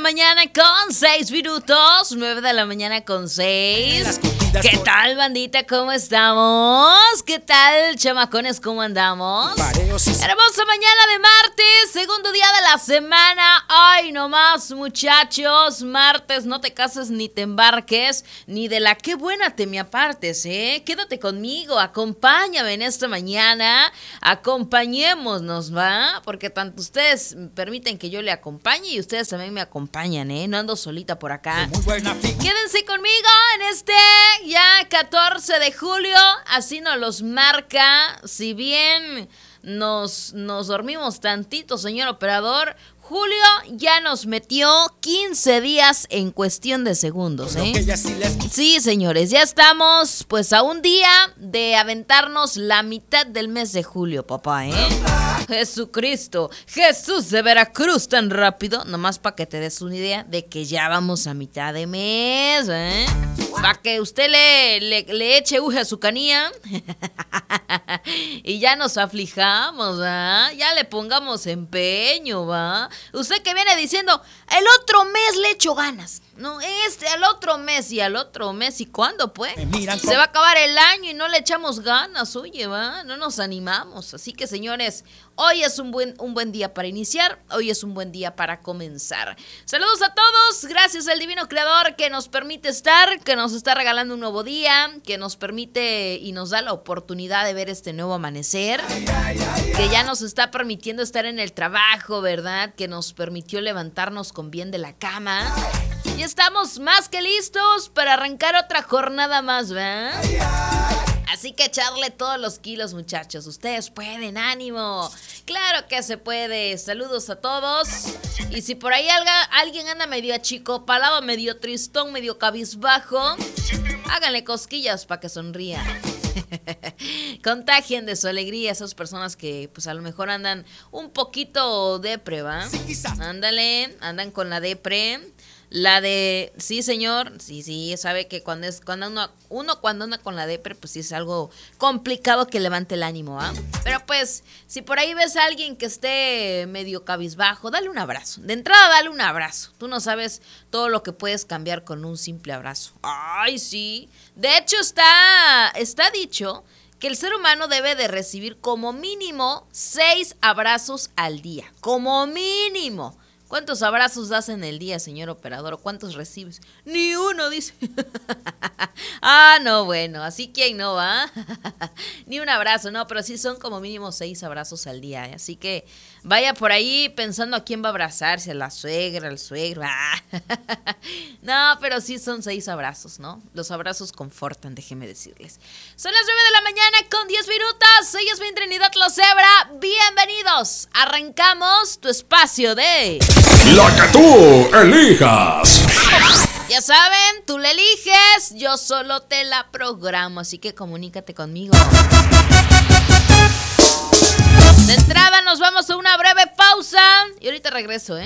mañana con 6 minutos. 9 de la mañana con 6. ¿Qué tal, bandita? ¿Cómo estamos? ¿Qué tal, chamacones? ¿Cómo andamos? Hermosa mañana de martes, segundo día de la semana. Ay, nomás, muchachos. Martes, no te cases ni te embarques, ni de la qué buena te me apartes, ¿eh? Quédate conmigo, acompáñame en esta mañana. Acompañémonos, ¿va? Porque tanto ustedes permiten que yo le acompañe y ustedes también me acompañan, ¿eh? No ando solita por acá. Quédense conmigo en este ya 14 de julio. Así nos los marca. Si bien nos dormimos tantito, señor operador, julio ya nos metió 15 días en cuestión de segundos, ¿eh? Sí, señores, ya estamos pues a un día de aventarnos la mitad del mes de julio, papá, ¿eh? Jesucristo, Jesús de Veracruz, tan rápido, nomás para que te des una idea de que ya vamos a mitad de mes, ¿eh? Para que usted le eche uja a su canilla y ya nos aflijamos, ¿va? Ya le pongamos empeño, ¿va? Usted que viene diciendo, el otro mes le echo ganas. No, al otro mes y al otro mes. ¿Y cuándo, pues? Se va a acabar el año y no le echamos ganas, oye, ¿va? No nos animamos. Así que, señores, hoy es un buen día para iniciar. Hoy es un buen día para comenzar. Saludos a todos. Gracias al Divino Creador que nos permite estar, que nos está regalando un nuevo día, que nos permite y nos da la oportunidad de ver este nuevo amanecer, que ya nos está permitiendo estar en el trabajo, ¿verdad? Que nos permitió levantarnos con bien de la cama. Y estamos más que listos para arrancar otra jornada más, ¿verdad? Así que echarle todos los kilos, muchachos. Ustedes pueden, ánimo. Claro que se puede. Saludos a todos. Y si por ahí alguien anda medio achicopalado, medio tristón, medio cabizbajo, háganle cosquillas para que sonría. Contagien de su alegría a esas personas que pues a lo mejor andan un poquito depre, ¿va? Ándale, andan con la depre. La de, sí señor, sí, sabe que cuando anda con la depre, pues sí es algo complicado que levante el ánimo, ¿ah? Pero pues, si por ahí ves a alguien que esté medio cabizbajo, dale un abrazo. De entrada, dale un abrazo. Tú no sabes todo lo que puedes cambiar con un simple abrazo. Ay, sí. De hecho, está dicho que el ser humano debe de recibir como mínimo 6 abrazos al día. Como mínimo. ¿Cuántos abrazos das en el día, señor operador? ¿O cuántos recibes? Ni uno, dice. Ah, no, bueno, así quién no va. Ni un abrazo, no, pero sí son como mínimo 6 abrazos al día, ¿eh? Así que vaya por ahí pensando a quién va a abrazarse, a la suegra, al suegro. Ah. No, pero sí son 6 abrazos, ¿no? Los abrazos confortan, déjenme decirles. Son las 9 de la mañana con 10 minutos. Soy Yasmín Trinidad Lozebra. Bienvenidos. Arrancamos tu espacio de... La que tú elijas. Ya saben, tú la eliges, yo solo te la programo, así que comunícate conmigo. De entrada nos vamos a una breve pausa y ahorita regreso, ¿eh?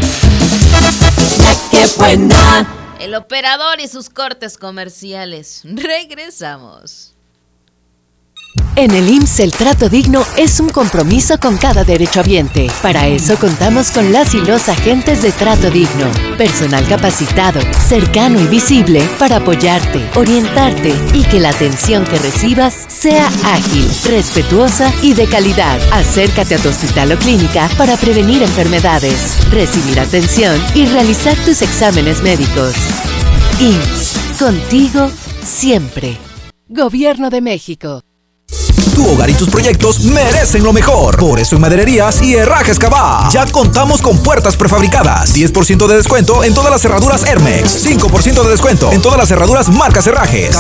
¡Qué buena! El operador y sus cortes comerciales. Regresamos. En el IMSS el trato digno es un compromiso con cada derechohabiente. Para eso contamos con las y los agentes de trato digno. Personal capacitado, cercano y visible para apoyarte, orientarte y que la atención que recibas sea ágil, respetuosa y de calidad. Acércate a tu hospital o clínica para prevenir enfermedades, recibir atención y realizar tus exámenes médicos. IMSS, contigo siempre. Gobierno de México. Tu hogar y tus proyectos merecen lo mejor. Por eso en Madererías y Herrajes Cabá ya contamos con puertas prefabricadas, 10% de descuento en todas las cerraduras Hermex, 5% de descuento en todas las cerraduras marcas Herrajes,